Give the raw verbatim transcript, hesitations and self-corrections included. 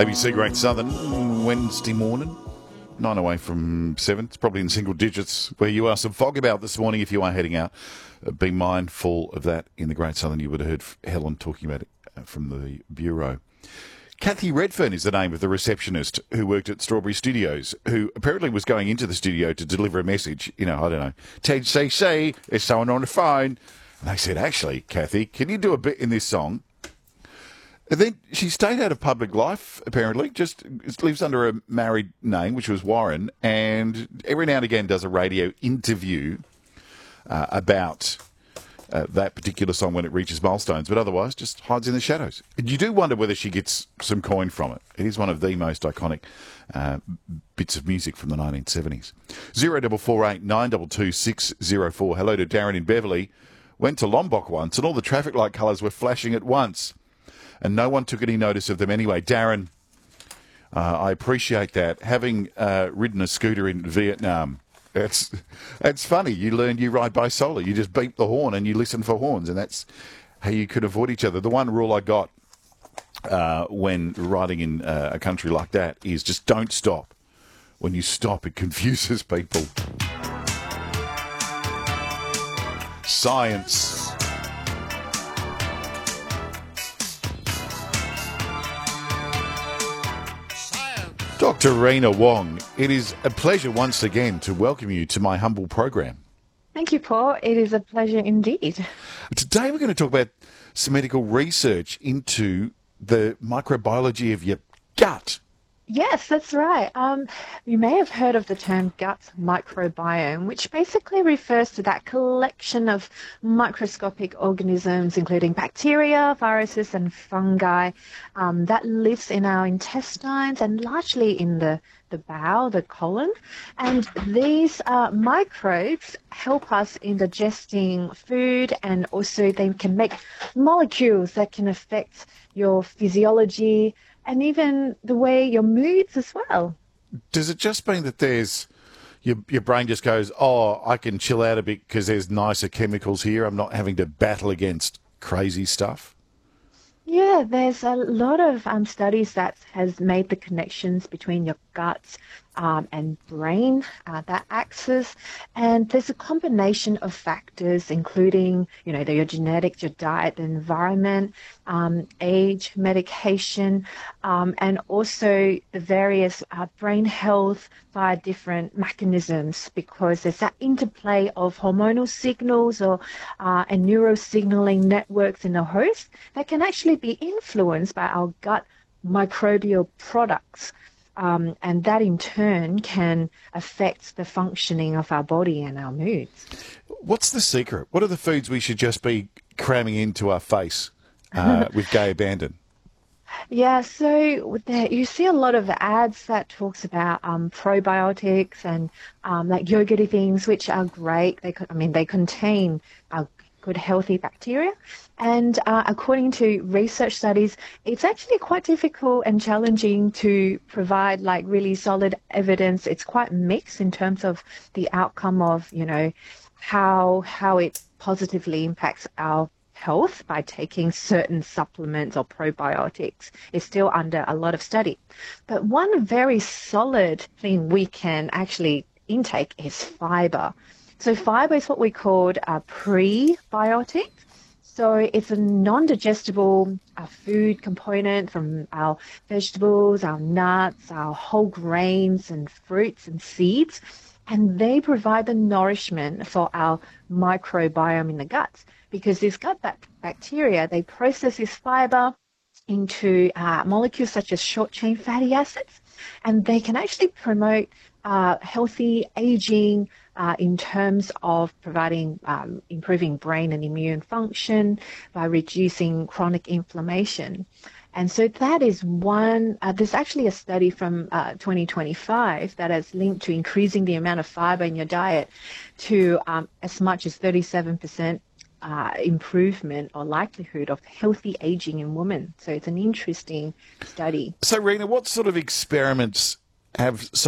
A B C Great Southern, Wednesday morning, nine away from seven. It's probably in single digits where you are. Some fog about this morning if you are heading out. Uh, be mindful of that in the Great Southern. You would have heard Helen talking about it uh, from the Bureau. Kathy Redfern is the name of the receptionist who worked at Strawberry Studios, who apparently was going into the studio to deliver a message. You know, I don't know. Ted, say, say, there's someone on the phone. And they said, actually, Kathy, can you do a bit in this song? And then she stayed out of public life, apparently, just lives under a married name, which was Warren, and every now and again does a radio interview uh, about uh, that particular song when it reaches milestones, but otherwise just hides in the shadows. And you do wonder whether she gets some coin from it. It is one of the most iconic uh, bits of music from the nineteen seventies. zero four four eight nine two two six zero four. Hello to Darren in Beverley. Went to Lombok once, and all the traffic light colours were flashing at once. And no one took any notice of them anyway. Darren, uh, I appreciate that. Having uh, ridden a scooter in Vietnam, that's that's funny. You learn you ride by solar. You just beep the horn and you listen for horns, and that's how you could avoid each other. The one rule I got uh, when riding in uh, a country like that is just don't stop. When you stop, it confuses people. Science. Doctor Rena Wong, it is a pleasure once again to welcome you to my humble program. Thank you, Paul. It is a pleasure indeed. Today we're going to talk about some medical research into the microbiology of your gut. Yes, that's right. Um, you may have heard of the term gut microbiome, which basically refers to that collection of microscopic organisms, including bacteria, viruses, and fungi, um, that lives in our intestines and largely in the, the bowel, the colon. And these uh, microbes help us in digesting food, and also they can make molecules that can affect your physiology, and even the way your moods as well. Does it just mean that there's your your brain just goes, oh, I can chill out a bit because there's nicer chemicals here. I'm not having to battle against crazy stuff? Yeah, there's a lot of um, studies that has made the connections between your gut um, and brain, uh, that axis, and there's a combination of factors, including, you know, the, your genetics, your diet, the environment, um, age, medication, um, and also the various uh, brain health via different mechanisms, because there's that interplay of hormonal signals or uh, and neurosignaling networks in the host that can actually be influenced by our gut microbial products. Um, and that in turn can affect the functioning of our body and our moods. What's the secret? What are the foods we should just be cramming into our face uh, with gay abandon? Yeah, so there, you see a lot of ads that talks about um, probiotics and um, like yogurty things, which are great. They, I mean, they contain uh, good healthy bacteria. And uh, according to research studies, it's actually quite difficult and challenging to provide like really solid evidence. It's quite mixed in terms of the outcome of, you know, how how it positively impacts our health by taking certain supplements or probiotics. Is still under a lot of study. But one very solid thing we can actually intake is fiber. So fiber is what we called a prebiotic. So it's a non-digestible uh, food component from our vegetables, our nuts, our whole grains and fruits and seeds, and they provide the nourishment for our microbiome in the gut, because this gut bacteria, they process this fiber into uh, molecules such as short-chain fatty acids, and they can actually promote uh, healthy aging, Uh, in terms of providing, um, improving brain and immune function by reducing chronic inflammation. And so that is one, uh, there's actually a study from uh, twenty twenty-five that has linked to increasing the amount of fiber in your diet to um, as much as thirty-seven percent uh, improvement or likelihood of healthy aging in women. So it's an interesting study. So, Rena, what sort of experiments have